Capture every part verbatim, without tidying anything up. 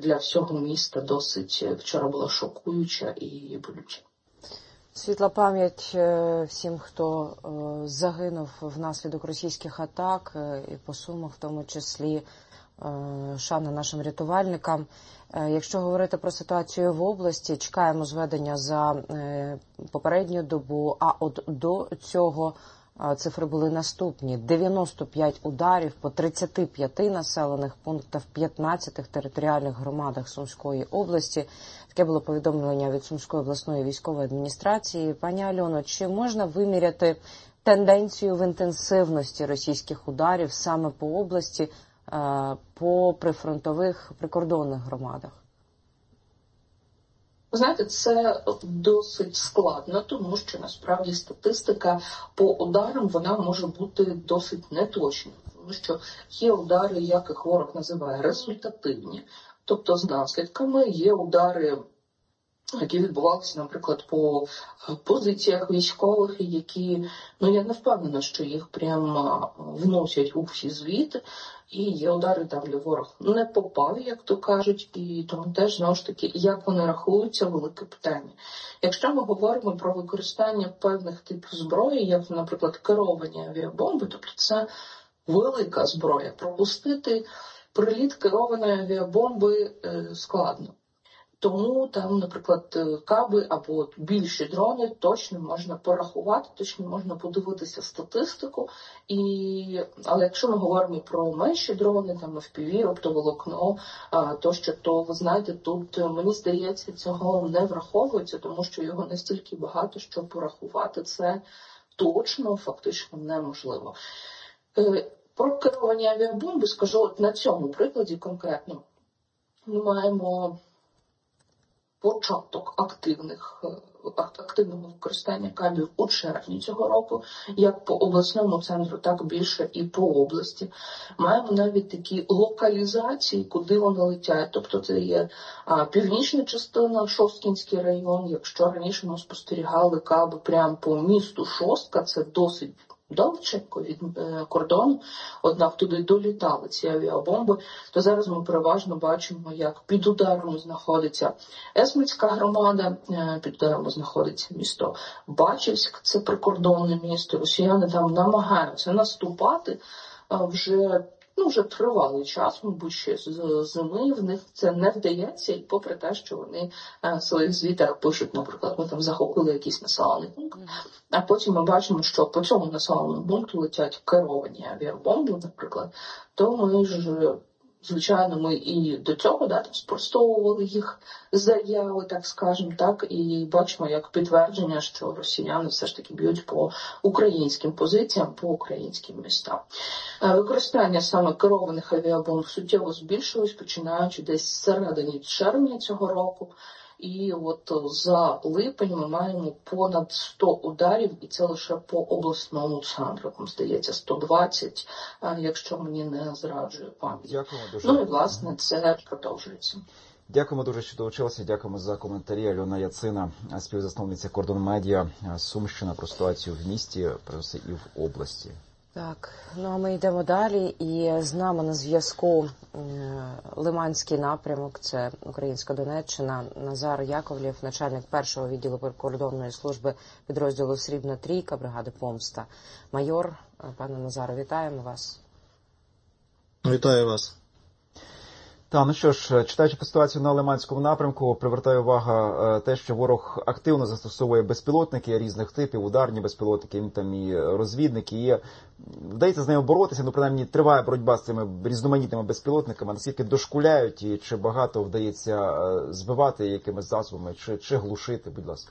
для всього міста досить вчора була шокуюча і болюча. Світла пам'ять всім, хто загинув внаслідок російських атак, і по Сумах в тому числі. Шана нашим рятувальникам. Якщо говорити про ситуацію в області, чекаємо зведення за попередню добу, а от до цього цифри були наступні. дев'яносто п'ять ударів по тридцяти п'яти населених пунктах в п'ятнадцяти територіальних громадах Сумської області. Таке було повідомлення від Сумської обласної військової адміністрації. Пані Альоно, чи можна виміряти тенденцію в інтенсивності російських ударів саме по області, по прифронтових, прикордонних громадах? Ви знаєте, це досить складно, тому що насправді статистика по ударам, вона може бути досить неточною. Тому що є удари, як їх ворог називає, результативні, тобто з наслідками, є удари, які відбувалися, наприклад, по позиціях військових, які, ну я не впевнена, що їх прямо вносять у всі звіти, і є удари там, де ворог не попав, як то кажуть, і тому теж, знову ж таки, як вони рахуються, велике питання. Якщо ми говоримо про використання певних типів зброї, як, наприклад, керовані авіабомби, тобто це велика зброя. Пропустити приліт керованої авіабомби е, складно. Тому там, наприклад, каби або більші дрони точно можна порахувати, точно можна подивитися статистику. І... Але якщо ми говоримо про менші дрони, там еф пі ві, оптоволокно, тощо, то, ви знаєте, тут, мені здається, цього не враховується, тому що його настільки багато, що порахувати це точно, фактично неможливо. Про керовані авіабомби скажу от на цьому прикладі конкретно. Ми маємо початок активних, активного використання кабів у червні цього року, як по обласному центру, так більше і по області. Маємо навіть такі локалізації, куди вони летять. Тобто це є а, північна частина, Шосткінський район. Якщо раніше ми спостерігали каби прямо по місту Шостка, це досить далеченько від е, кордону, однак туди долітали ці авіабомби, то зараз ми переважно бачимо, як під ударом знаходиться Есмицька громада, е, під ударом знаходиться місто Бачівськ, це прикордонне місто. Росіяни там намагаються наступати е, вже Ну, вже тривалий час, мабуть, ще з зими, в них це не вдається, і попри те, що вони в своїх звітах пишуть, наприклад, ми там захопили якийсь населений пункт, а потім ми бачимо, що по цьому населеному пункту летять керовані авіабомби, наприклад, то ми ж, звичайно, ми і до цього да, спростовували їх заяви, так скажемо, так, і бачимо як підтвердження, що росіяни все ж таки б'ють по українським позиціям, по українським містам. Використання саме керованих авіабомб суттєво збільшилось, починаючи десь з середини червня цього року. І от за липень ми маємо понад сто ударів, і це лише по обласному центру. Там, здається, сто двадцять, якщо мені не зраджує пам'ять. Дякуємо дуже. Ну і, власне, це продовжується. Дякуємо дуже, що долучилися. Дякуємо за коментарі. Альона Яцина, співзасновниця Кордон Медіа, Сумщина, про ситуацію в місті, про все і в області. Так, ну а ми йдемо далі, і з нами на зв'язку Лиманський напрямок, це Українська Донеччина, Назар Яковлєв, начальник першого відділу прикордонної служби підрозділу «Срібна трійка» бригади «Помста». Майор, пане Назаре, вітаємо вас. Вітаю вас. Та, ну що ж, читаючи по ситуацію на Лиманському напрямку, привертає увага те, що ворог активно застосовує безпілотники різних типів, ударні безпілотники, там і розвідники. І вдається з ними боротися, ну принаймні триває боротьба з цими різноманітними безпілотниками, наскільки дошкуляють і чи багато вдається збивати якимись засобами, чи, чи глушити, будь ласка.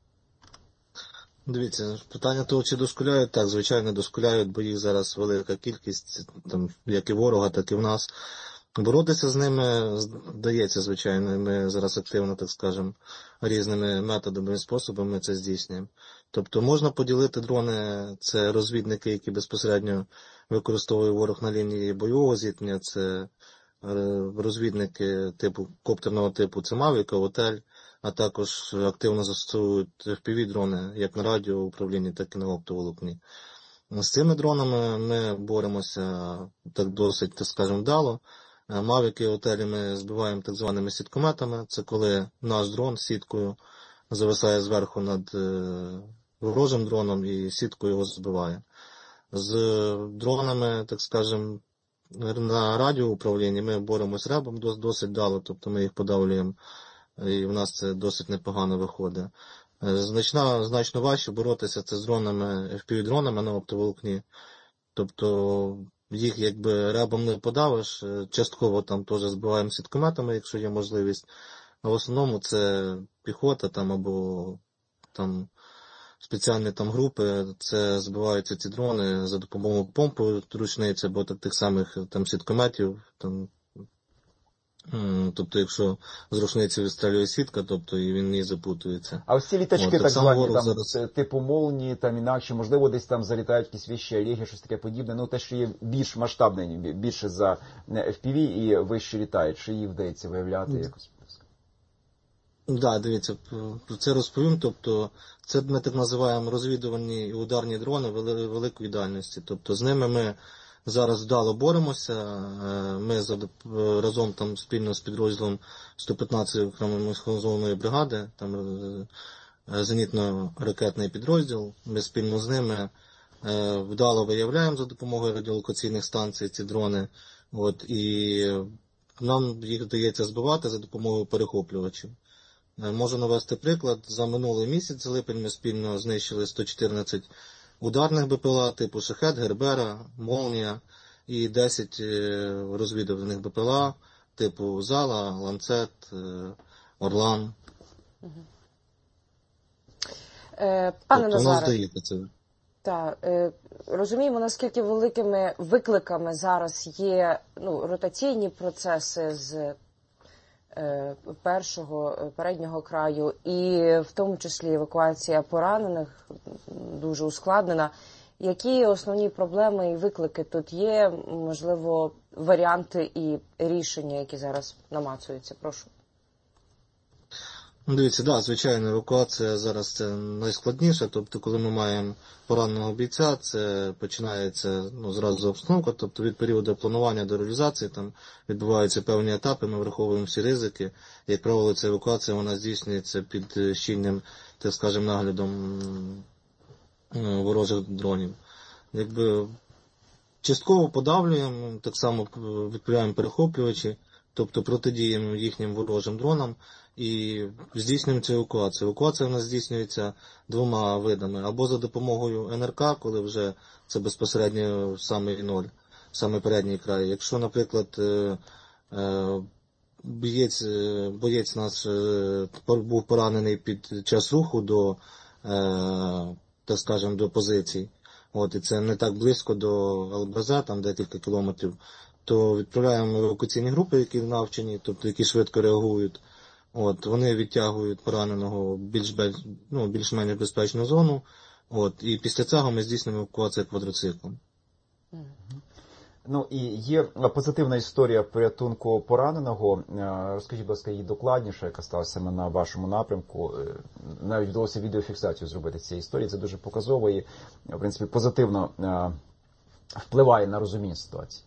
Дивіться, питання того, чи дошкуляють, так, звичайно, дошкуляють, бо їх зараз велика кількість, там, як і ворога, так і в нас. Боротися з ними вдається, звичайно, ми зараз активно, так скажемо, різними методами і способами це здійснюємо. Тобто можна поділити дрони, це розвідники, які безпосередньо використовує ворог на лінії бойового зіткнення, це розвідники типу коптерного типу, це Мавік, Отель, а також активно застосовують еф пі ві-дрони, як на радіоуправлінні, так і на оптоволокні. З цими дронами ми боремося так досить, так скажемо, вдало. Мавіки, отелі ми збиваємо так званими сіткометами. Це коли наш дрон сіткою зависає зверху над ворожим дроном і сіткою його збиває. З дронами, так скажемо, на радіоуправлінні ми боремось ребом досить дало, тобто ми їх подавлюємо, і в нас це досить непогано виходить. Значно, значно важче боротися це з дронами, еф пі ві-дронами на оптоволокні. Тобто їх якби ребом не подавиш, частково там теж збиваємо сіткометами, якщо є можливість. А в основному це піхота там або там спеціальні там групи, це збиваються ці дрони за допомогою помпи ручниці або так, тих самих там сіткометів. Там, тобто, якщо з рушниці вистрілює сітка, тобто і він не запутується. А ось ці літачки, От, так, так звані, там, зараз... типу молнії, там інакше, можливо, десь там залітають якісь вищі олеги, щось таке подібне, ну те, що є більш масштабне, більше за еф пі ві і вище літають, чи її вдається виявляти якось? Так, да, дивіться, про це розповім. Тобто, це ми так називаємо розвідувальні і ударні дрони великої дальності. Тобто, з ними ми зараз вдало боремося. Ми разом там спільно з підрозділом сто п'ятнадцятої окремої механізованої бригади, там зенітно-ракетний підрозділ, ми спільно з ними вдало виявляємо за допомогою радіолокаційних станцій ці дрони. От, і нам їх вдається збивати за допомогою перехоплювачів. Можу навести приклад. За минулий місяць, липень, ми спільно знищили сто чотирнадцять ударних бе пе ел а типу Шахед, Гербера, Молнія і десять розвідувальних бе пе ел а типу Зала, Ланцет, Орлан. Е, пане тобто, Назаре, це. Так, е, розуміємо, наскільки великими викликами зараз є ну, ротаційні процеси з першого, переднього краю, і в тому числі евакуація поранених дуже ускладнена. Які основні проблеми і виклики тут є? Можливо, варіанти і рішення, які зараз намацуються? Прошу. Дивіться, да, звичайно, евакуація зараз це найскладніше, тобто коли ми маємо пораненого бійця, це починається ну, зразу обстановка, тобто від періоду планування до реалізації там відбуваються певні етапи, ми враховуємо всі ризики. Як правило, ця евакуація вона здійснюється під щільним, так скажемо, наглядом ну, ворожих дронів. Якби частково подавлюємо, так само відправляємо перехоплювачі, тобто протидіємо їхнім ворожим дронам і здійснюємо цю евакуацію. Евакуація в нас здійснюється двома видами. Або за допомогою ен ер ка, коли вже це безпосередньо самий ноль, саме передній край. Якщо, наприклад, боєць, боєць наш був поранений під час руху до, так скажемо, до позицій, от, і це не так близько до ел бе зет, там декілька кілометрів, то відправляємо евакуаційні групи, які навчені, тобто які швидко реагують. От, вони відтягують пораненого в більш, ну, більш-менш безпечну зону. От, і після цього ми здійснюємо евакуацію квадроциклом. Ну і є позитивна історія порятунку пораненого. Розкажіть, будь ласка, її докладніше, яка сталася саме на вашому напрямку. Навіть вдалося відеофіксацію зробити цієї історії. Це дуже показово і, в принципі, позитивно впливає на розуміння ситуації.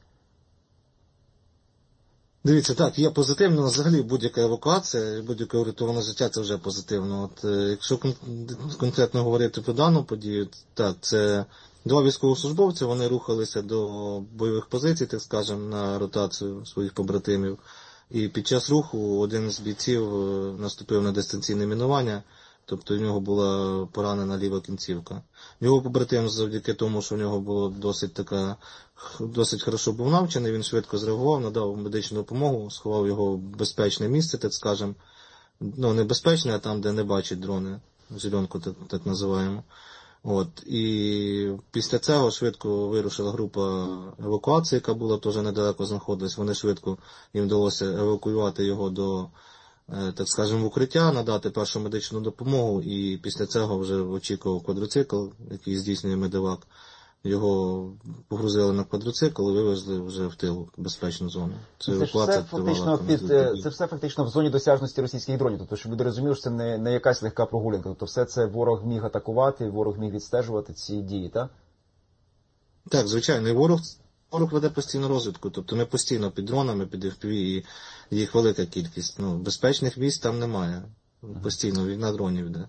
Дивіться, так, є позитивно, взагалі будь-яка евакуація, будь-яке врятоване життя – це вже позитивно. От, якщо кон- конкретно говорити про дану подію, так, це два військовослужбовці, вони рухалися до бойових позицій, так скажемо, на ротацію своїх побратимів. І під час руху один з бійців наступив на дистанційне мінування, тобто в нього була поранена ліва кінцівка. Його побратим, завдяки тому, що в нього було досить така, досить хорошо був навчений, він швидко зреагував, надав медичну допомогу, сховав його в безпечне місце, так скажемо. Ну, не безпечне, а там, де не бачать дрони, зеленку так, так називаємо. От, і після цього швидко вирушила група евакуації, яка була теж недалеко знаходилась. Вони швидко, їм вдалося евакуювати його до, так скажемо, в укриття, надати першу медичну допомогу, і після цього вже очікував квадроцикл, який здійснює медевак. Його погрузили на квадроцикл і вивезли вже в тил, в безпечну зону. Це, це, все фактично під, це все фактично в зоні досяжності російських дронів. Тобто, щоб люди розуміли, що це не, не якась легка прогулянка. Тобто все це ворог міг атакувати, ворог міг відстежувати ці дії, так? Так, звичайно. І ворог Ворог веде постійну розвідку, тобто ми постійно під дронами, під еф пі ві, і їх велика кількість. Ну, безпечних місць там немає. Постійно війна дронів йде.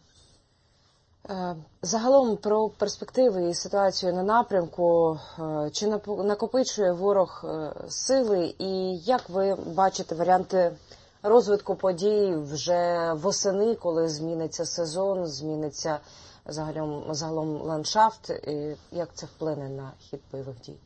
Загалом про перспективи і ситуацію на напрямку, чи накопичує ворог сили, і як ви бачите варіанти розвитку подій вже восени, коли зміниться сезон, зміниться загалом, загалом ландшафт, і як це вплине на хід бойових дій?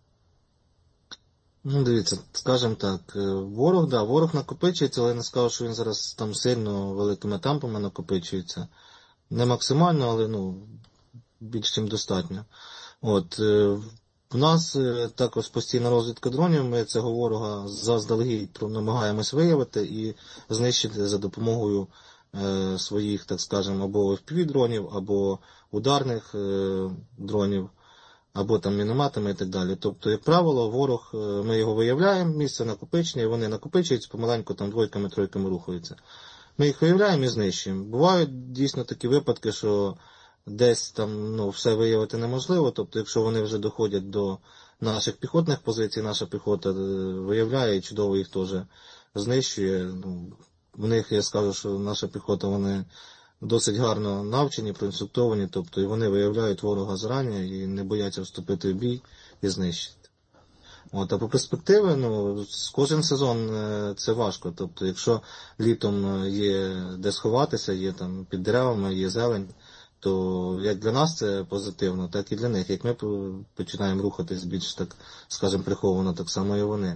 Ну, дивіться, скажімо так, ворог, да, ворог накопичується, але я не скажу, що він зараз там сильно великими темпами накопичується. Не максимально, але, ну, більш чим достатньо. От, у нас також постійна розвідка дронів, ми цього ворога заздалегідь намагаємось виявити і знищити за допомогою е, своїх, так скажемо, або еф пі ві-дронів, або ударних е, дронів, або там мінометами і так далі. Тобто, як правило, ворог, ми його виявляємо, місце накопичення, і вони накопичуються, помаленьку там двойками-тройками рухаються. Ми їх виявляємо і знищуємо. Бувають дійсно такі випадки, що десь там, ну, все виявити неможливо, тобто якщо вони вже доходять до наших піхотних позицій, наша піхота виявляє і чудово їх теж знищує. Ну, в них, я скажу, що наша піхота, вони досить гарно навчені, проінструктовані, тобто і вони виявляють ворога зарані і не бояться вступити в бій і знищити. От, а по перспективи, ну, кожен сезон це важко. Тобто, якщо літом є де сховатися, є там під деревами, є зелень, то як для нас це позитивно, так і для них. Як ми починаємо рухатись більш, так скажемо, приховано, так само і вони.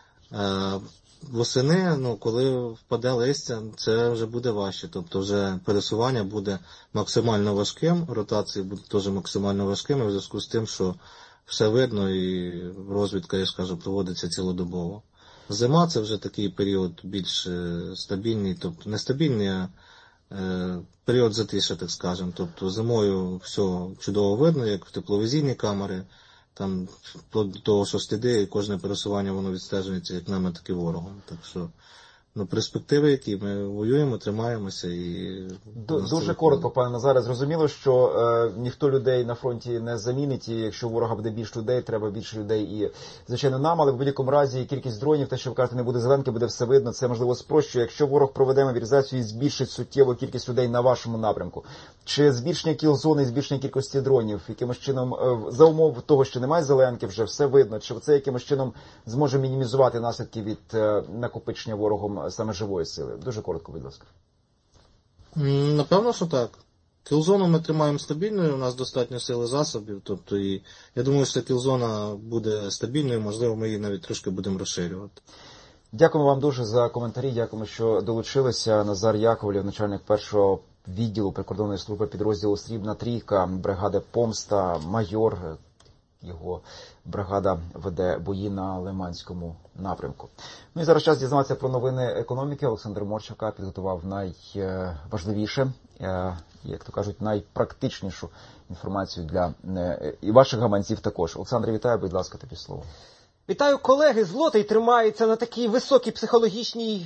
Е, восени, ну, коли впаде листя, це вже буде важче. Тобто вже пересування буде максимально важким, ротації будуть теж максимально важкими в зв'язку з тим, що все видно і розвідка, я скажу, проводиться цілодобово. Зима – це вже такий період більш стабільний, тобто не стабільний, а е, період затишя, так скажемо. Тобто зимою все чудово видно, як в тепловізійні камери, там до того, що сліди, і кожне пересування воно відстежується як нами, так і ворогом. Так що, ну, перспективи які, ми воюємо, тримаємося і... Дуже коротко, пане Назаре, зрозуміло, що е, ніхто людей на фронті не замінить, і якщо у ворога буде більше людей, треба більше людей і, звичайно, нам, але в будь-якому разі кількість дронів, те, що ви кажете, не буде зеленки, буде все видно, це, можливо, спрощує. Якщо ворог проведе мобілізацію і збільшить суттєво кількість людей на вашому напрямку, чи збільшення кіл-зони і збільшення кількості дронів, якимось чином, е, за умов того, що немає зеленки, вже все видно, чи це якимось чином зможе мінімізувати наслідки від е, накопичення ворогом саме живої сили? Дуже коротко, будь ласка. Напевно, що так. Кілзону ми тримаємо стабільною, у нас достатньо сили засобів, тобто і я думаю, що кілзона буде стабільною, можливо, ми її навіть трошки будемо розширювати. Дякуємо вам дуже за коментарі, дякуємо, що долучилися. Назар Яковлєв, начальник першого відділу прикордонної служби підрозділу «Срібна трійка», бригади «Помста», майор. Його бригада веде бої на Лиманському напрямку. Ну і зараз час дізнатися про новини економіки. Олександр Морчака підготував найважливіше, як то кажуть, найпрактичнішу інформацію для і ваших гаманців також. Олександр, вітаю, будь ласка, тобі слово. Вітаю, колеги. Злотий тримається на такій високій психологічній...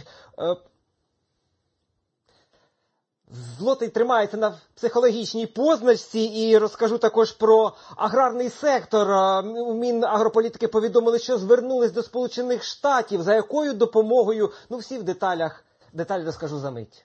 Злотий тримається на психологічній позначці, і розкажу також про аграрний сектор. У Мінагрополітики повідомили, що звернулись до Сполучених Штатів. За якою допомогою? Ну, всі в деталях. Деталі розкажу за мить.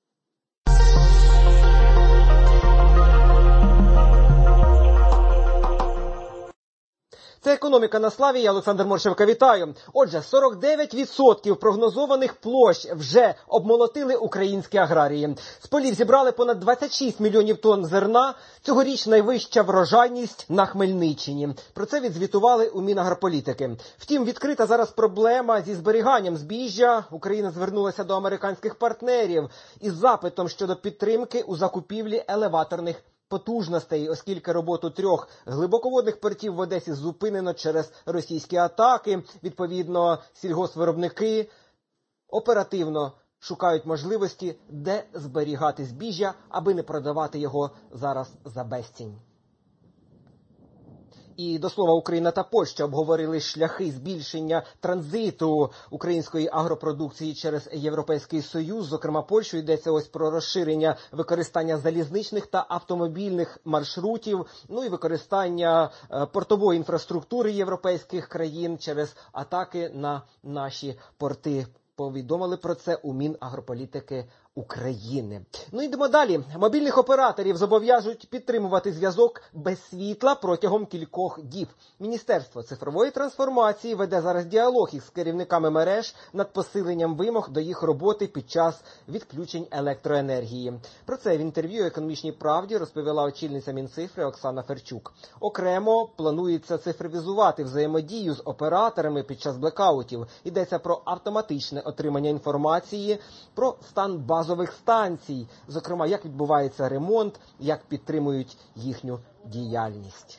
Це «Економіка на славі», я Олександр Моршевка, вітаю. Отже, сорок дев'ять відсотків прогнозованих площ вже обмолотили українські аграрії. З полів зібрали понад двадцять шість мільйонів тонн зерна. Цьогоріч найвища врожайність на Хмельниччині. Про це відзвітували у Мінагрополітики. Втім, відкрита зараз проблема зі зберіганням збіжжя. Україна звернулася до американських партнерів із запитом щодо підтримки у закупівлі елеваторних потужностей, оскільки роботу трьох глибоководних портів в Одесі зупинено через російські атаки. Відповідно, сільгоспвиробники оперативно шукають можливості, де зберігати збіжжя, аби не продавати його зараз за безцінь. І, до слова, Україна та Польща обговорили шляхи збільшення транзиту української агропродукції через Європейський Союз. Зокрема, Польщею йдеться ось про розширення використання залізничних та автомобільних маршрутів, ну і використання портової інфраструктури європейських країн через атаки на наші порти. Повідомили про це у Мінагрополітики України. Ну, йдемо далі. Мобільних операторів зобов'яжуть підтримувати зв'язок без світла протягом кількох діб. Міністерство цифрової трансформації веде зараз діалог із керівниками мереж над посиленням вимог до їх роботи під час відключень електроенергії. Про це в інтерв'ю «Економічній правді» розповіла очільниця Мінцифри Оксана Ферчук. Окремо планується цифровізувати взаємодію з операторами під час блекаутів. Йдеться про автоматичне отримання інформації про стан базових станцій, зокрема, як відбувається ремонт, як підтримують їхню діяльність.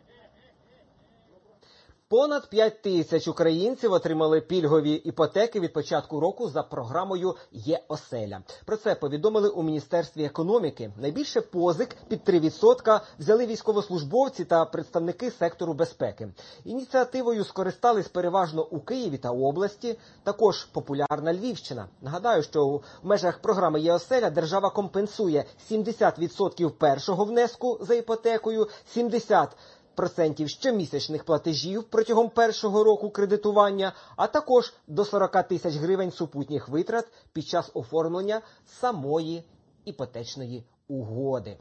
Понад п'ять тисяч українців отримали пільгові іпотеки від початку року за програмою «Є-оселя». Про це повідомили у Міністерстві економіки. Найбільше позик під три відсотки взяли військовослужбовці та представники сектору безпеки. Ініціативою скористались переважно у Києві та області, також популярна Львівщина. Нагадаю, що в межах програми «Є-оселя» держава компенсує сімдесят відсотків першого внеску за іпотекою, сімдесят відсотків процентів щомісячних платежів протягом першого року кредитування, а також до сорок тисяч гривень супутніх витрат під час оформлення самої іпотечної угоди.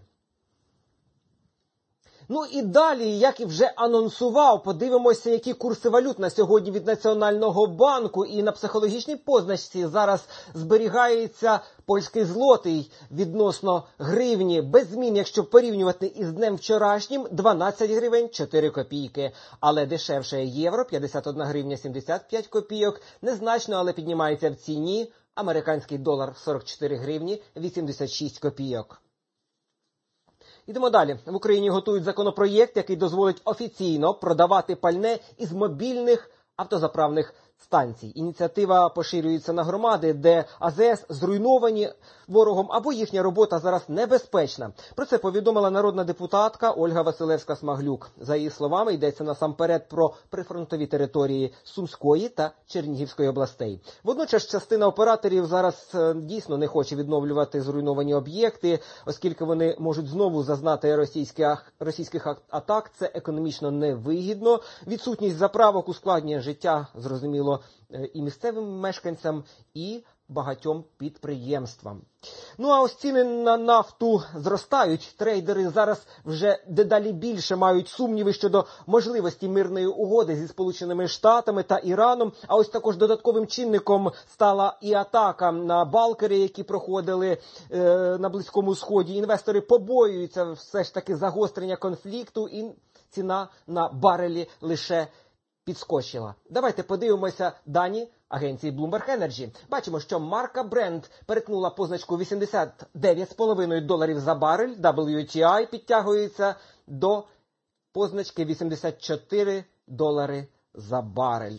Ну і далі, як і вже анонсував, подивимося, які курси валют на сьогодні від Національного банку. І на психологічній позначці зараз зберігається польський злотий відносно гривні. Без змін, якщо порівнювати із днем вчорашнім, дванадцять гривень чотири копійки. Але дешевше євро, п'ятдесят одна гривня сімдесят п'ять копійок. Незначно, але піднімається в ціні. Американський долар сорок чотири гривні вісімдесят шість копійок. Ідемо далі. В Україні готують законопроєкт, який дозволить офіційно продавати пальне із мобільних автозаправних станцій. Ініціатива поширюється на громади, де А З С зруйновані ворогом або їхня робота зараз небезпечна. Про це повідомила народна депутатка Ольга Василевська-Смаглюк. За її словами, йдеться насамперед про прифронтові території Сумської та Чернігівської областей. Водночас частина операторів зараз дійсно не хоче відновлювати зруйновані об'єкти, оскільки вони можуть знову зазнати російських, російських атак. Це економічно невигідно. Відсутність заправок ускладнює життя, зрозуміло, і місцевим мешканцям, і багатьом підприємствам. Ну а ось ціни на нафту зростають. Трейдери зараз вже дедалі більше мають сумніви щодо можливості мирної угоди зі Сполученими Штатами та Іраном. А ось також додатковим чинником стала і атака на балкери, які проходили е, на Близькому Сході. Інвестори побоюються все ж таки загострення конфлікту, і ціна на барелі лише підскочила. Давайте подивимося дані агенції Bloomberg Energy. Бачимо, що марка Brent перетнула позначку вісімдесят дев'ять цілих п'ять десятих доларів за барель, дабл ю ті ай підтягується до позначки вісімдесят чотири долари за барель.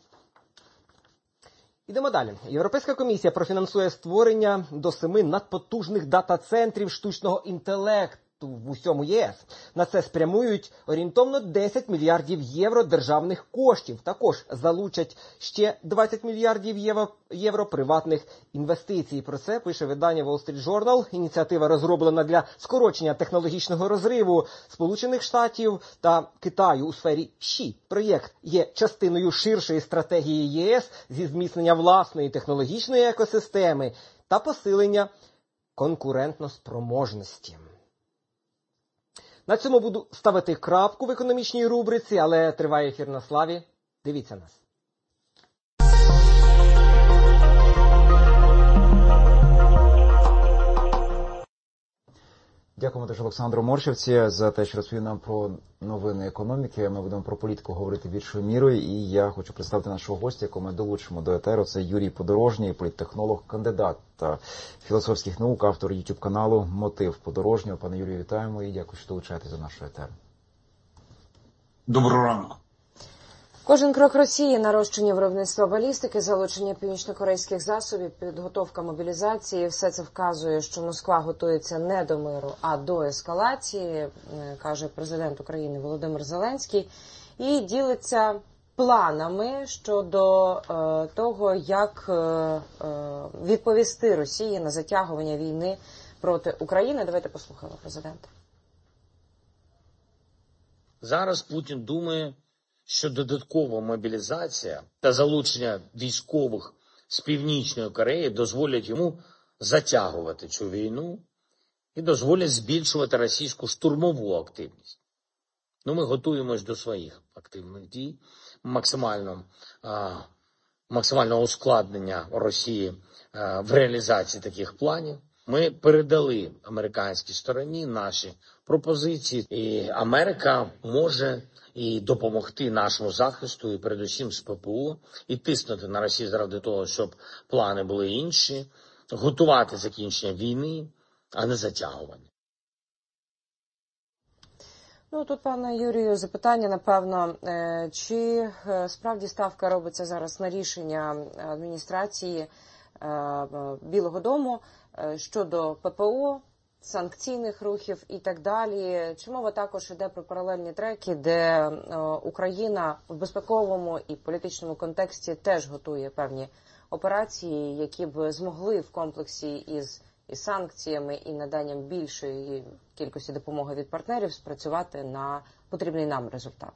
Ідемо далі. Європейська комісія профінансує створення до семи надпотужних дата-центрів штучного інтелекту в усьому Є С. На це спрямують орієнтовно десять мільярдів євро державних коштів. Також залучать ще двадцять мільярдів євро, євро приватних інвестицій. Про це пише видання Wall Street Journal. Ініціатива розроблена для скорочення технологічного розриву Сполучених Штатів та Китаю у сфері ЩІ. Проєкт є частиною ширшої стратегії Є С зі зміцнення власної технологічної екосистеми та посилення конкурентноспроможності. На цьому буду ставити крапку в економічній рубриці, але триває ефір на Славі. Дивіться нас. Дякуємо дуже Олександру Моршівці за те, що розповів нам про новини економіки. Ми будемо про політику говорити більшою мірою. І я хочу представити нашого гостя, якого ми долучимо до етеру. Це Юрій Подорожній, політтехнолог, кандидат та філософських наук, автор ютуб-каналу «Мотив Подорожнього». Пане Юрію, вітаємо і дякую, що долучаєтесь до нашого етеру. Доброго ранку. Кожен крок Росії – нарощення виробництва балістики, залучення північнокорейських засобів, підготовка мобілізації – все це вказує, що Москва готується не до миру, а до ескалації, каже президент України Володимир Зеленський, і ділиться планами щодо е, того, як е, е, відповісти Росії на затягування війни проти України. Давайте послухаємо президента. Зараз Путін думає, що додаткова мобілізація та залучення військових з Північної Кореї дозволять йому затягувати цю війну і дозволять збільшувати російську штурмову активність. Ну, ми готуємось до своїх активних дій, максимально, а, максимального ускладнення Росії а, в реалізації таких планів. Ми передали американській стороні наші пропозиції, і Америка може і допомогти нашому захисту, і передусім з ППО, і тиснути на Росію заради того, щоб плани були інші, готувати закінчення війни, а не затягування. Ну, тут, пане Юрію, запитання, напевно, чи справді ставка робиться зараз на рішення адміністрації Білого дому щодо ППО, санкційних рухів і так далі. Чи мова також йде про паралельні треки, де Україна в безпековому і політичному контексті теж готує певні операції, які б змогли в комплексі із і санкціями, і наданням більшої кількості допомоги від партнерів спрацювати на потрібний нам результат?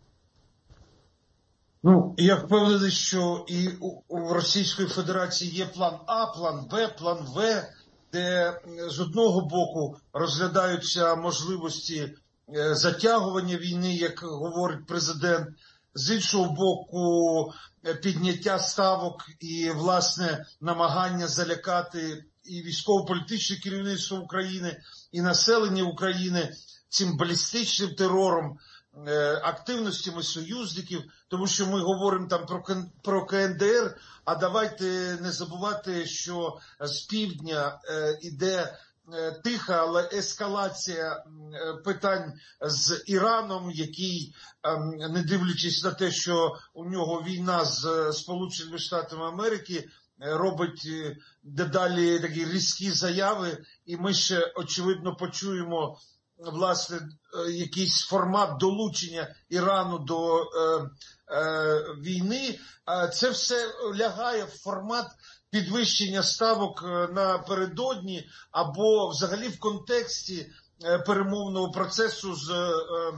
Ну, я впевнений, що і у Російської Федерації є план А, план Б, план В, де з одного боку розглядаються можливості затягування війни, як говорить президент, з іншого боку підняття ставок і, власне, намагання залякати і військово-політичне керівництво України, і населення України цим балістичним терором, активностями союзників, тому що ми говоримо там про, про КНДР, а давайте не забувати, що з півдня е, іде е, тиха, але ескалація е, питань з Іраном, який, е, не дивлячись на те, що у нього війна з Сполученими Штатами Америки, робить дедалі такі різкі заяви, і ми ще, очевидно, почуємо, власне, якийсь формат долучення Ірану до е, е, війни. Це все лягає в формат підвищення ставок напередодні або взагалі в контексті перемовного процесу з е,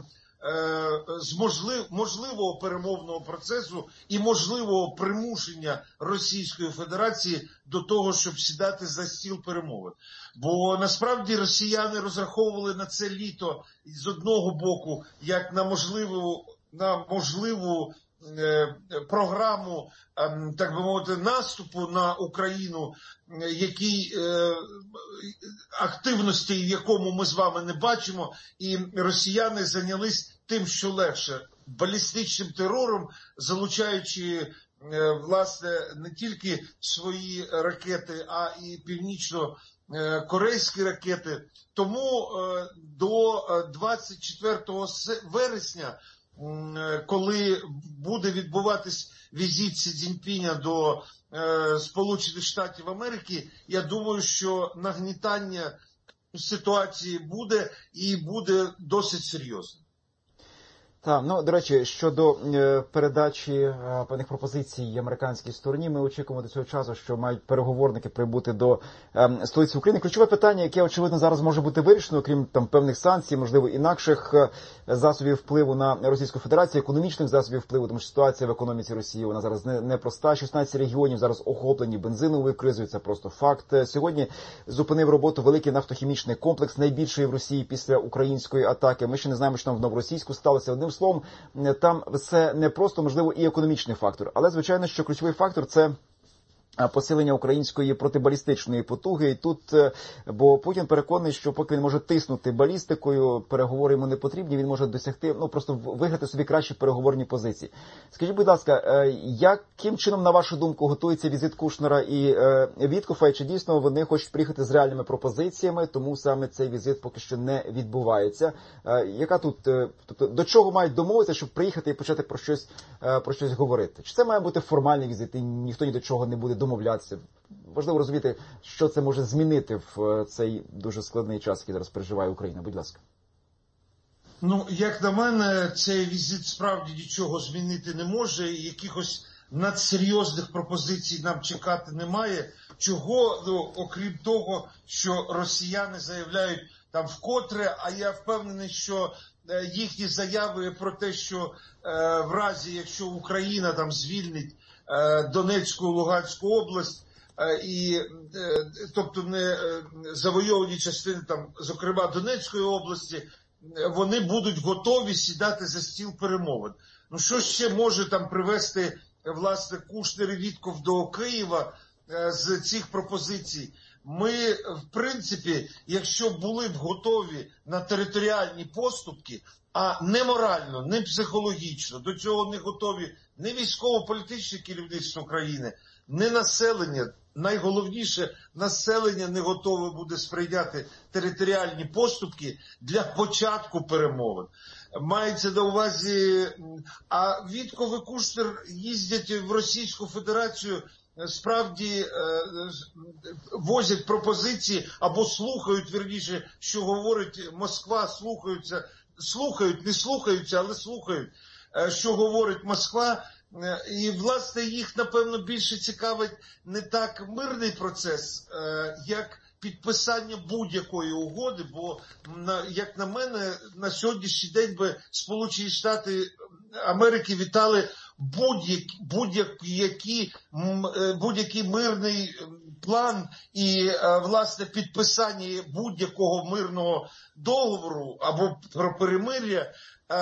з можлив, можливого перемовного процесу і можливого примушення Російської Федерації до того, щоб сідати за стіл перемовин. Бо насправді росіяни розраховували на це літо з одного боку як на можливу, на можливу е, програму, е, так би мовити, наступу на Україну, який, е, активності в якому ми з вами не бачимо, і росіяни зайнялись тим, що легше, балістичним терором, залучаючи, е, власне, не тільки свої ракети, а і північно-корейські ракети. Тому е, до двадцять четвертого вересня, коли буде відбуватись візит Сі Цзіньпіня до е, Сполучених Штатів Америки, я думаю, що нагнітання ситуації буде і буде досить серйозно. Так, ну, до речі, щодо е, передачі е, певних пропозицій американській стороні, ми очікуємо до цього часу, що мають переговорники прибути до е, столиці України. Ключове питання, яке, очевидно, зараз може бути вирішено, крім там певних санкцій, можливо, інакших е, засобів впливу на Російську Федерацію, економічних засобів впливу, тому що ситуація в економіці Росії, вона зараз не, не проста. шістнадцять регіонів зараз охоплені бензиновою кризою, це просто факт. Сьогодні зупинив роботу великий нафтохімічний комплекс, найбільший в Росії після української атаки. Ми ще не знаємо, що там в Новоросійську сталося. Одним словом, там все не просто, можливо, і економічний фактор. Але, звичайно, що ключовий фактор – це посилення української протибалістичної потуги. І тут, бо Путін переконаний, що поки він може тиснути балістикою, переговори йому не потрібні, він може досягти, ну просто виграти собі кращі переговорні позиції. Скажіть, будь ласка, яким чином, на вашу думку, готується візит Кушнера і Віткофа, і чи дійсно вони хочуть приїхати з реальними пропозиціями, тому саме цей візит поки що не відбувається? Яка тут, тобто, до чого мають домовитися, щоб приїхати і почати про щось, про щось говорити? Чи це має бути формальний візит, і ніхто ні до чого не буде домовлятися? Важливо розуміти, що це може змінити в цей дуже складний час, який зараз переживає Україна. Будь ласка. Ну, як на мене, цей візит справді нічого змінити не може. Якихось надсерйозних пропозицій нам чекати немає. Чого, ну, окрім того, що росіяни заявляють там вкотре, а я впевнений, що їхні заяви про те, що е, в разі, якщо Україна там звільнить Донецьку, Луганську область, і, тобто не завойовані частини, там, зокрема Донецької області, вони будуть готові сідати за стіл перемовин. Ну що ще може там привести, власне, Кушнер і Вітков до Києва з цих пропозицій? Ми, в принципі, якщо були б готові на територіальні поступки, а не морально, не психологічно, до цього не готові не військово-політичне керівництво країни, не населення, найголовніше, населення не готове буде сприйняти територіальні поступки для початку перемовин. Мається на увазі, а Вітков і Кушнер їздять в Російську Федерацію, справді возять пропозиції або слухають, вірніше, що говорить Москва, слухаються, слухають, не слухаються, але слухають, що говорить Москва. І, власне, їх, напевно, більше цікавить не так мирний процес, як підписання будь-якої угоди, бо, як на мене, на сьогоднішній день би Сполучені Штати Америки вітали будь-який будь-який будь-який мирний план і, власне, підписання будь-якого мирного договору або про перемир'я,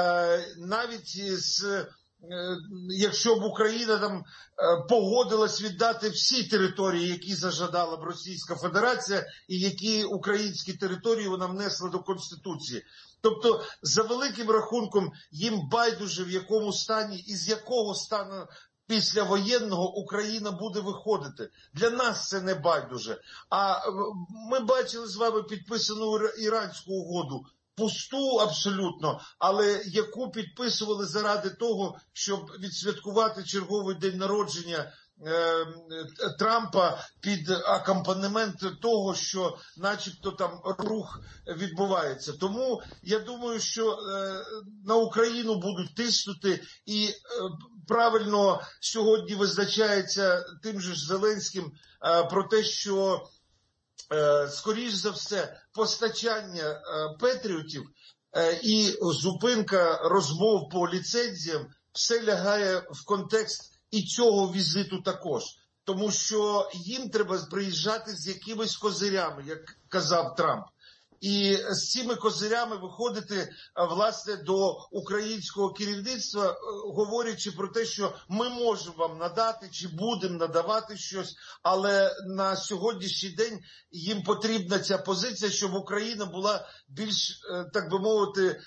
навіть з якщо б Україна там погодилась віддати всі території, які зажадала б Російська Федерація, і які українські території вона внесла до Конституції. Тобто, за великим рахунком, їм байдуже, в якому стані і з якого стану післявоєнного Україна буде виходити. Для нас це не байдуже. А ми бачили з вами підписану іранську угоду, пусту абсолютно, але яку підписували заради того, щоб відсвяткувати черговий день народження е, Трампа під акомпанемент того, що начебто там рух відбувається. Тому я думаю, що е, на Україну будуть тиснути і е, правильно сьогодні визначається тим же ж Зеленським е, про те, що скоріш за все, постачання патріотів і зупинка розмов по ліцензіям все лягає в контекст і цього візиту також. Тому що їм треба приїжджати з якимись козирями, як казав Трамп. І з цими козирями виходити, власне, до українського керівництва, говорячи про те, що ми можемо вам надати, чи будемо надавати щось, але на сьогоднішній день їм потрібна ця позиція, щоб Україна була більш, так би мовити,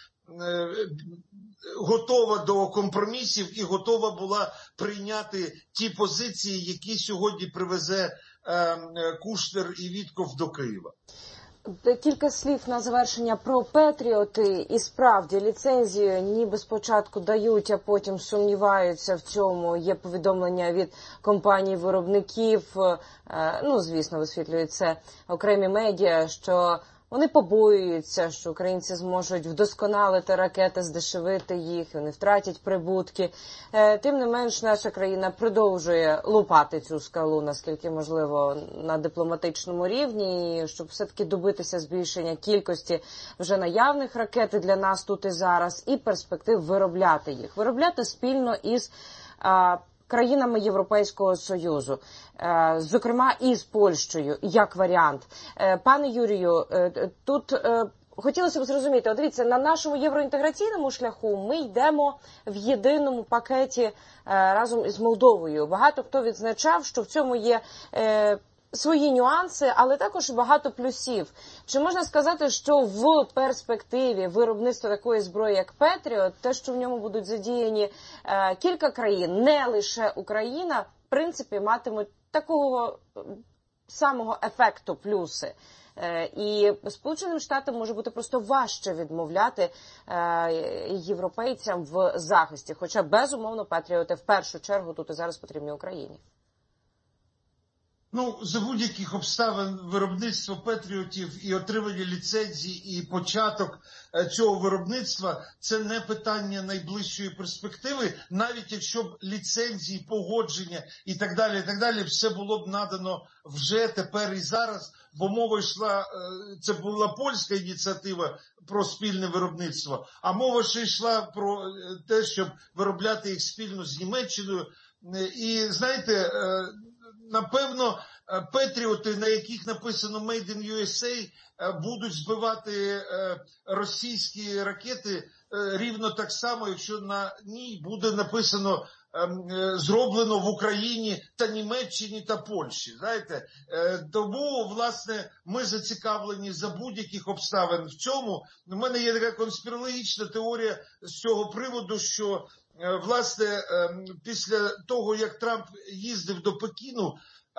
готова до компромісів і готова була прийняти ті позиції, які сьогодні привезе Кушнер і Вітков до Києва. Кілька слів на завершення про Петріоти. І справді ліцензію ніби спочатку дають, а потім сумніваються в цьому. Є повідомлення від компаній-виробників, ну, звісно, висвітлюють це окремі медіа, що вони побоюються, що українці зможуть вдосконалити ракети, здешевити їх, вони втратять прибутки. Тим не менш, наша країна продовжує лупати цю скалу, наскільки можливо, на дипломатичному рівні, щоб все-таки добитися збільшення кількості вже наявних ракет для нас тут і зараз, і перспектив виробляти їх. Виробляти спільно із а, країнами Європейського Союзу, зокрема і з Польщею, як варіант. Пане Юрію, тут хотілося б зрозуміти, от дивіться, на нашому євроінтеграційному шляху ми йдемо в єдиному пакеті е, разом із Молдовою. Багато хто відзначав, що в цьому є е, свої нюанси, але також багато плюсів. Чи можна сказати, що в перспективі виробництва такої зброї, як Петріот, те, що в ньому будуть задіяні е, кілька країн, не лише Україна, в принципі, матимуть такого самого ефекту плюси? І Сполученим Штатам може бути просто важче відмовляти європейцям в захисті. Хоча, безумовно, Патріоти в першу чергу тут і зараз потрібні Україні. Ну, за будь-яких обставин виробництво Петріотів і отримання ліцензій, і початок цього виробництва – це не питання найближчої перспективи, навіть якщо б ліцензії, погодження і так далі, і так далі, все було б надано вже тепер і зараз, бо мова йшла, це була польська ініціатива про спільне виробництво, а мова ще йшла про те, щоб виробляти їх спільно з Німеччиною. І, знаєте, напевно, Петріоти, на яких написано «Made in ю ес ей», будуть збивати російські ракети рівно так само, якщо на ній буде написано «Зроблено в Україні та Німеччині та Польщі». Знаєте? Тому, власне, ми зацікавлені за будь-яких обставин в цьому. У мене є така конспірологічна теорія з цього приводу, що, власне, після того, як Трамп їздив до Пекіну,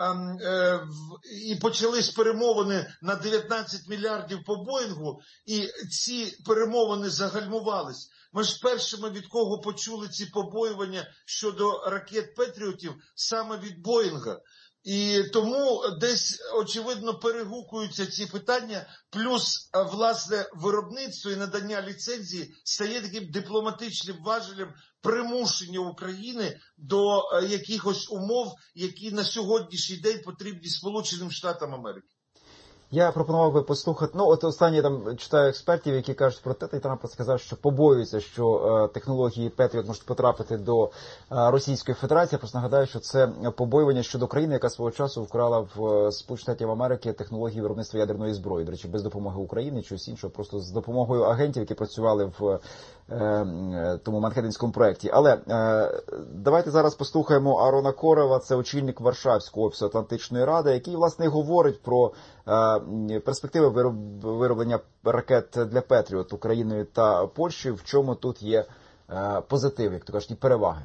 і почались перемовини на дев'ятнадцять мільярдів по Боїнгу, і ці перемовини загальмувались. Ми ж першими, від кого почули ці побоювання щодо ракет Петріотів, саме від Боїнга. І тому десь, очевидно, перегукуються ці питання, плюс, власне, виробництво і надання ліцензії стає таким дипломатичним важелем примушення України до якихось умов, які на сьогоднішній день потрібні Сполученим Штатам Америки. Я пропонував би послухати, ну от останні там читаю експертів, які кажуть про те, і Трамп сказав, що побоюється, що е, технології Петріот можуть потрапити до е, Російської Федерації. Я просто нагадаю, що це побоювання щодо країни, яка свого часу вкрала в Сполучених Штатів Америки технології виробництва ядерної зброї. До речі, без допомоги України, чогось іншого, просто з допомогою агентів, які працювали в е, тому Манхеттенському проєкті. Але е, давайте зараз послухаємо Арона Корова, це очільник Варшавського офісу Атлантичної Ради, який, власне, говорить про перспективи вироблення ракет для Петріот Україною та Польщею, в чому тут є позитив, як то кажуть, і переваги.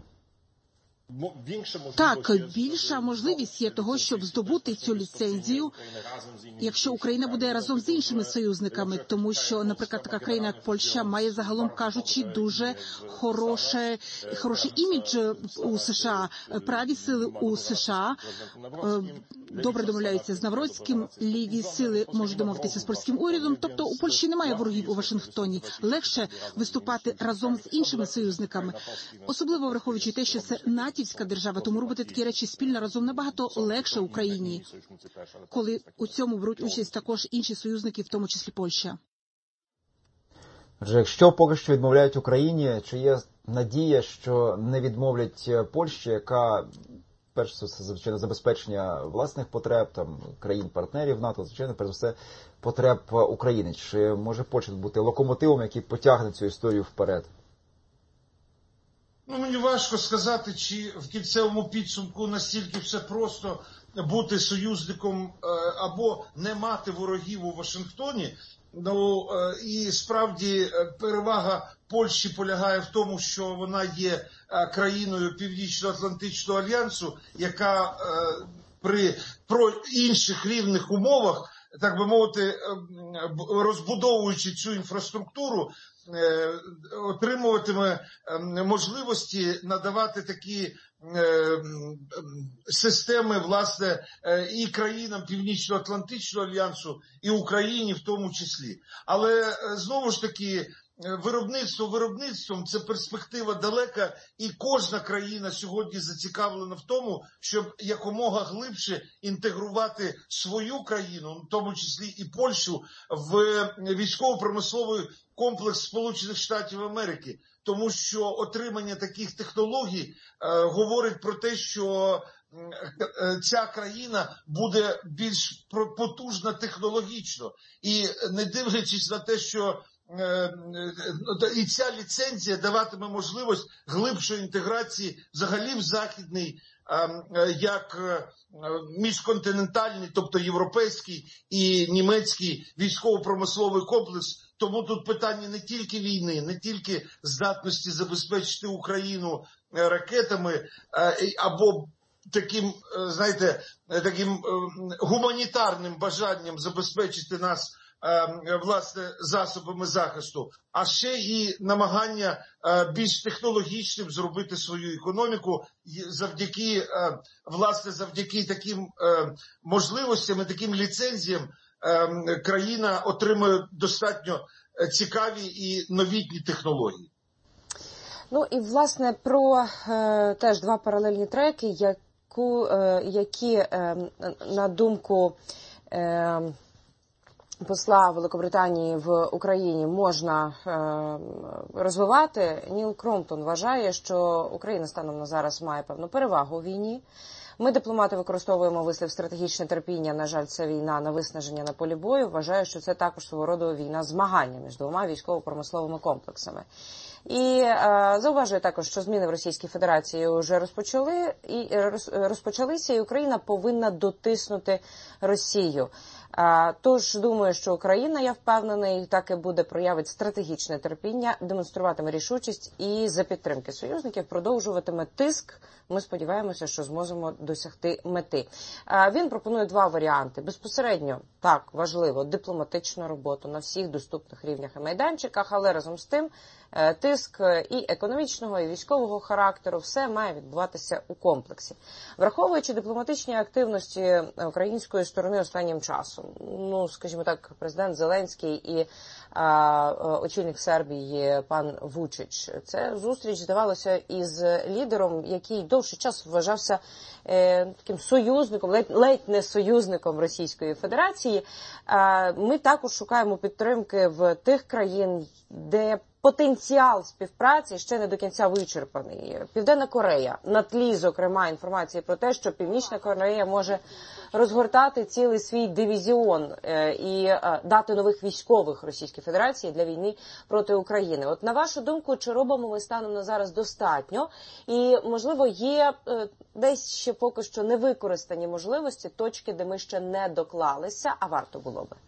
Так, більша можливість є того, щоб здобути цю ліцензію, якщо Україна буде разом з іншими союзниками, тому що, наприклад, така країна, як Польща, має, загалом кажучи, дуже хороше, хороший імідж у США, праві сили у США добре домовляються з Навроцьким, ліві сили можуть домовитися з польським урядом, тобто у Польщі немає ворогів у Вашингтоні, легше виступати разом з іншими союзниками, особливо враховуючи те, що це натівська держава, тому робити такі речі спільно разом набагато легше Україні, коли у цьому беруть участь також інші союзники, в тому числі Польща. Отже, якщо поки що відмовляють Україні, чи є надія, що не відмовлять Польщі, яка, перш за все, звичайно, забезпечення власних потреб, там, країн-партнерів НАТО, звичайно, перш за все, потреб України? Чи може Польща бути локомотивом, який потягне цю історію вперед? Ну, мені важко сказати, чи в кінцевому підсумку настільки все просто бути союзником або не мати ворогів у Вашингтоні. Ну, і справді перевага Польщі полягає в тому, що вона є країною Північно-Атлантичного альянсу, яка при про інших рівних умовах, так би мовити, розбудовуючи цю інфраструктуру, отримуватиме можливості надавати такі системи, власне, і країнам Північно-Атлантичного альянсу, і Україні в тому числі. Але, знову ж таки, виробництво виробництвом – це перспектива далека, і кожна країна сьогодні зацікавлена в тому, щоб якомога глибше інтегрувати свою країну, в тому числі і Польщу, в військово-промисловий комплекс Сполучених Штатів Америки. Тому що отримання таких технологій е, говорить про те, що ця країна буде більш потужна технологічно. І не дивлячись на те, що і ця ліцензія даватиме можливість глибшої інтеграції взагалі в західний, як міжконтинентальний, тобто європейський і німецький військово-промисловий комплекс. Тому тут питання не тільки війни, не тільки здатності забезпечити Україну ракетами або таким, знаєте, таким гуманітарним бажанням забезпечити нас власне засобами захисту, а ще і намагання більш технологічним зробити свою економіку завдяки, власне, завдяки таким можливостям і таким ліцензіям країна отримує достатньо цікаві і новітні технології. Ну і, власне, про е, теж два паралельні треки, яку, е, які, е, на думку е, посла Великобританії в Україні, можна е, розвивати. Ніл Кромптон вважає, що Україна станом на зараз має певну перевагу у війні. Ми, дипломати, використовуємо вислів стратегічне терпіння. На жаль, це війна на виснаження на полі бою. Вважаю, що це також свого роду війна змагання між двома військово-промисловими комплексами. І е, зауважує також, що зміни в Російській Федерації вже розпочали, і, роз, розпочалися, і Україна повинна дотиснути Росію. Е, тож, думаю, що Україна, я впевнений, так і буде проявити стратегічне терпіння, демонструватиме рішучість і за підтримки союзників продовжуватиме тиск. Ми сподіваємося, що зможемо досягти мети. Е, він пропонує два варіанти. Безпосередньо, так, важливо, дипломатичну роботу на всіх доступних рівнях і майданчиках, але разом з тим, тиск і економічного, і військового характеру, все має відбуватися у комплексі. Враховуючи дипломатичні активності української сторони останнім часом, ну, скажімо так, президент Зеленський і а, очільник Сербії пан Вучич, це зустріч, здавалося, із лідером, який довший час вважався е, таким союзником, ледь, ледь не союзником Російської Федерації. А, ми також шукаємо підтримки в тих країн, де потенціал співпраці ще не до кінця вичерпаний. Південна Корея, на тлі, зокрема, інформації про те, що Північна Корея може розгортати цілий свій дивізіон і дати нових військових Російській Федерації для війни проти України. От на вашу думку, чи робимо ми станом на зараз достатньо? І, можливо, є десь ще поки що невикористані можливості, точки, де ми ще не доклалися, а варто було би?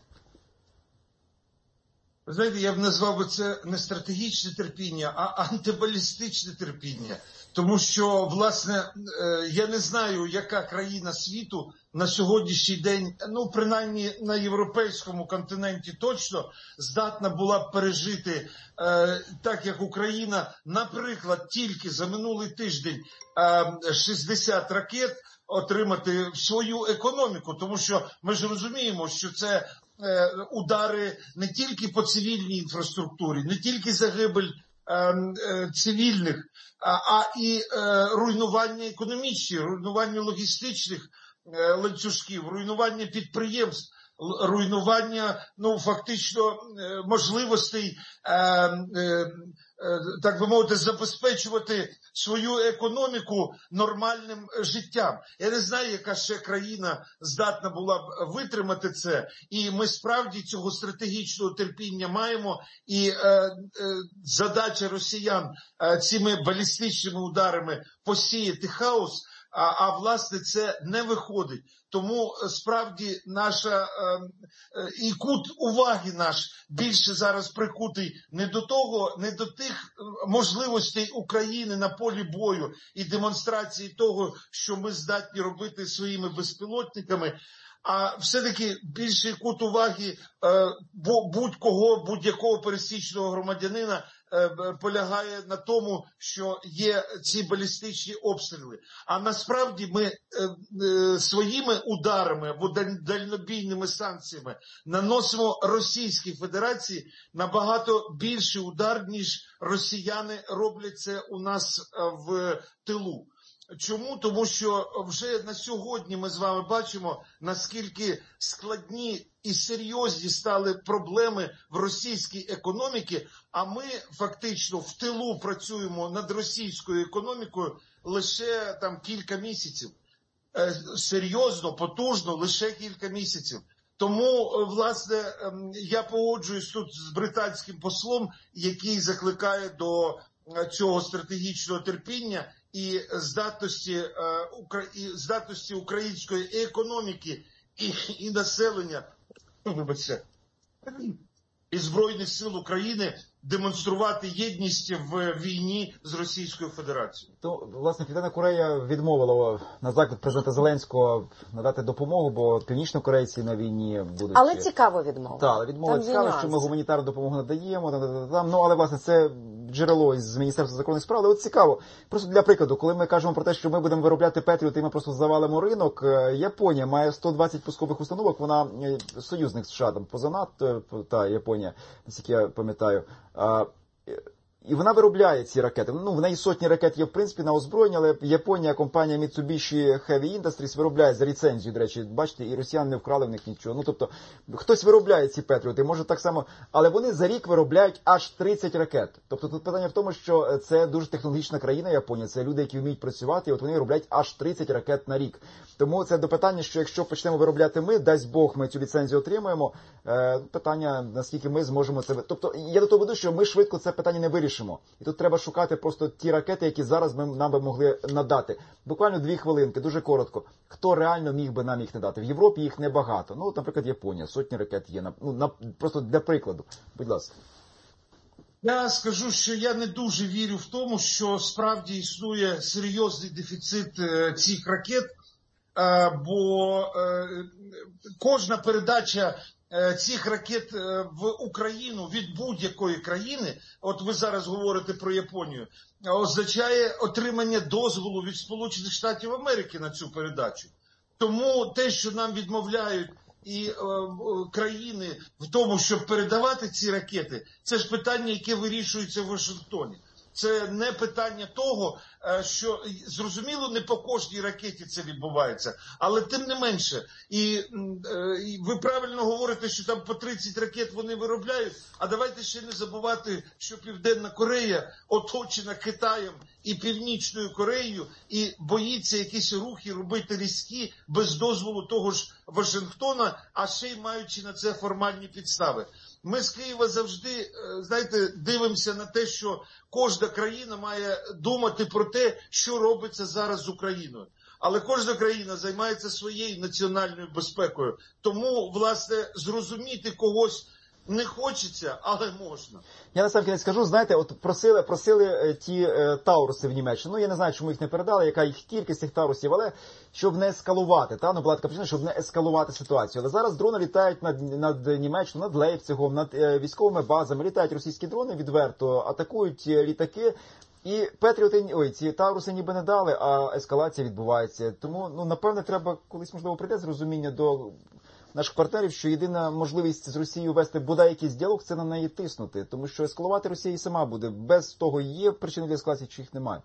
Ви знаєте, я б назвав би це не стратегічне терпіння, а антибалістичне терпіння. Тому що, власне, я не знаю, яка країна світу на сьогоднішній день, ну, принаймні на європейському континенті точно, здатна була б пережити, е, так як Україна, наприклад, тільки за минулий тиждень е, шістдесят ракет отримати в свою економіку. Тому що ми ж розуміємо, що це удари не тільки по цивільній інфраструктурі, не тільки загибель е, е, цивільних, а, а і е, руйнування економічних, руйнування логістичних е, ланцюжків, руйнування підприємств, руйнування, ну, фактично, е, можливостей, е, е, так би мовити, забезпечувати свою економіку нормальним життям. Я не знаю, яка ще країна здатна була б витримати це, і ми справді цього стратегічного терпіння маємо, і е, е, задача росіян е, цими балістичними ударами посіяти хаос, а, а власне це не виходить. Тому справді наша е, е, і кут уваги наш більше зараз прикутий не до того, не до тих можливостей України на полі бою і демонстрації того, що ми здатні робити своїми безпілотниками, а все-таки більший кут уваги е, будь-кого, будь-якого пересічного громадянина е, полягає на тому, що є ці балістичні обстріли. А насправді ми е, е, своїми ударами або дальнобійними санкціями наносимо Російській Федерації набагато більший удар, ніж росіяни роблять це у нас в тилу. Чому? Тому що вже на сьогодні ми з вами бачимо, наскільки складні і серйозні стали проблеми в російській економіці, а ми фактично в тилу працюємо над російською економікою лише там кілька місяців. серйозно, потужно лише кілька місяців. Тому, власне, я погоджуюсь тут з британським послом, який закликає до цього стратегічного терпіння і здатності, і здатності української економіки і, і населення, вибачте, і Збройних сил України демонструвати єдність в війні з Російською Федерацією. То, власне, Південна Корея відмовила на заклик президента Зеленського надати допомогу, бо північнокорейці на війні будуть... Але цікаво відмова. Так, але відмова цікаво, що ми гуманітарну допомогу надаємо, там, ну, але, власне, це джерело із Міністерства закордонних справ, але от цікаво. Просто для прикладу, коли ми кажемо про те, що ми будемо виробляти Петріоти і ми просто завалимо ринок, Японія має сто двадцять пускових установок, вона союзник США, там, поза НАТО, та Японія, наскільки я пам'ятаю. І вона виробляє ці ракети. Ну, в неї сотні ракет є, в принципі, на озброєння, але Японія, компанія Mitsubishi Heavy Industries виробляє за ліцензію, до речі, бачите, і росіяни не вкрали в них нічого. Ну, тобто, хтось виробляє ці Петріоти, може так само, але вони за рік виробляють аж тридцять ракет. Тобто, тут питання в тому, що це дуже технологічна країна Японія, це люди, які вміють працювати, і от вони виробляють аж тридцять ракет на рік. Тому це до питання, що якщо почнемо виробляти ми, дасть Бог, ми цю ліцензію отримаємо, питання, наскільки ми зможемо це... Тобто, я до того веду, що ми швидко це питання не вирішимо. І тут треба шукати просто ті ракети, які зараз ми, нам би могли надати. Буквально дві хвилинки, дуже коротко. Хто реально міг би нам їх надати? В Європі їх небагато. Ну, от, наприклад, Японія, сотні ракет є. Ну, на, просто для прикладу. Будь ласка. Я скажу, що я не дуже вірю в тому, що справді існує серйозний дефіцит е, цих ракет, е, бо е, кожна передача цих ракет в Україну від будь-якої країни, от ви зараз говорите про Японію, означає отримання дозволу від Сполучених Штатів Америки на цю передачу. Тому те, що нам відмовляють і е, країни в тому, щоб передавати ці ракети, це ж питання, яке вирішується в Вашингтоні. Це не питання того, що, зрозуміло, не по кожній ракеті це відбувається, але тим не менше. І, і ви правильно говорите, що там по тридцять ракет вони виробляють, а давайте ще не забувати, що Південна Корея оточена Китаєм і Північною Кореєю і боїться якісь рухи робити різкі без дозволу того ж Вашингтона, а ще й маючи на це формальні підстави. Ми з Києва завжди, знаєте, дивимося на те, що кожна країна має думати про те, що робиться зараз з Україною. Але кожна країна займається своєю національною безпекою. Тому, власне, зрозуміти когось не хочеться, але можна. Я на сам кінець скажу, знаєте, от просили, просили ті е, Тауруси в Німеччину. Ну, я не знаю, чому їх не передали, яка їх кількість цих Таурусів, але щоб не ескалувати, та, ну, була така причина, щоб не ескалувати ситуацію. Але зараз дрони літають над, над Німеччиною, над Лейпцигом, над е, військовими базами, літають російські дрони відверто, атакують е, літаки. І Петріоти, ой, ці Тауруси ніби не дали, а ескалація відбувається. Тому, ну, напевне, треба колись, можливо, прийде зрозуміння до наших партнерів, що єдина можливість з Росією вести бодай якийсь діалог – це на неї тиснути. Тому що ескалувати Росія і сама буде. Без того є причини для ескалації, чи їх немає.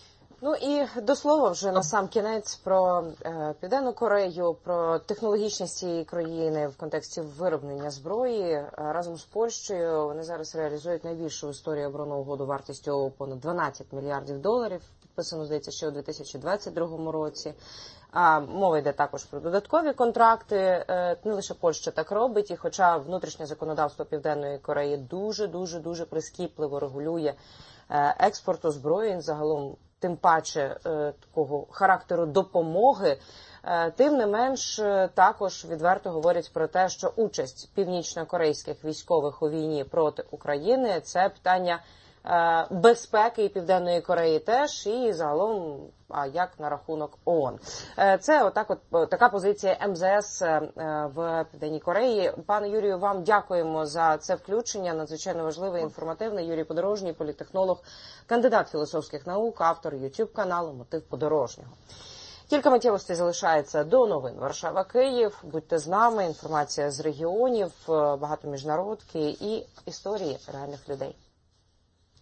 Ну і до слова вже на сам кінець про е, Південну Корею, про технологічність цієї країни в контексті вироблення зброї. Е, разом з Польщею вони зараз реалізують найбільшу в історії оборонну угоду вартістю понад дванадцять мільярдів доларів. Підписано, здається, ще у дві тисячі двадцять другому році. А мова йде також про додаткові контракти. Е, не лише Польща так робить, і хоча внутрішнє законодавство Південної Кореї дуже-дуже-дуже прискіпливо регулює е, експорт озброєнь, загалом тим паче е, такого характеру допомоги, е, тим не менш е, також відверто говорять про те, що участь північно-корейських військових у війні проти України – це питання е, безпеки і Південної Кореї теж, і загалом, а як на рахунок ООН. Е, це отак от, така позиція ем зе ес е, в Південній Кореї. Пане Юрію, вам дякуємо за це включення, надзвичайно важливе, інформативне. Юрій Подорожній, політтехнолог, кандидат філософських наук, автор ютуб-каналу «Мотив подорожнього». Кілька миттєвостей залишається до новин Варшава-Київ. Будьте з нами, інформація з регіонів, багато міжнародки і історії реальних людей.